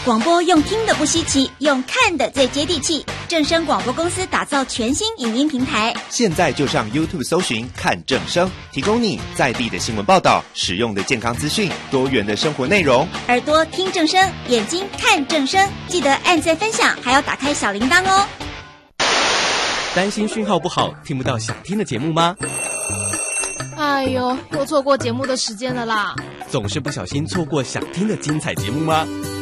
广播用听的不稀奇，用看的最接地气。正声广播公司打造全新影音平台， 现在就上 YouTube 搜寻看正声，提供你在地的新闻报道、实用的健康资讯、多元的生活内容。 耳朵听正声，眼睛看正声，记得按赞分享，还要打开小铃铛哦。 担心讯号不好，听不到想听的节目吗？ 哎呦，又错过节目的时间了啦！ 总是不小心错过想听的精彩节目吗？